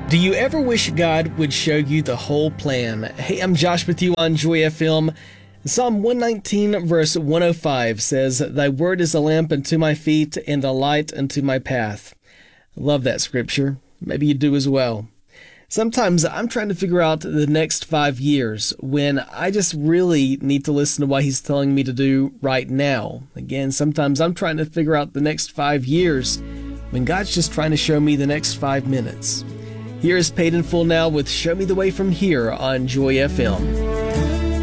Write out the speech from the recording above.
Do you ever wish God would show you the whole plan? Hey, I'm Josh with you on Joy FM. Psalm 119 verse 105 says, "Thy word is a lamp unto my feet and a light unto my path." I love that scripture. Maybe you do as well. Sometimes I'm trying to figure out the next 5 years when I just really need to listen to what he's telling me to do right now. Again, sometimes I'm trying to figure out the next 5 years when God's just trying to show me the next 5 minutes. Here is Paid in Full now with Show Me the Way from Here on Joy FM.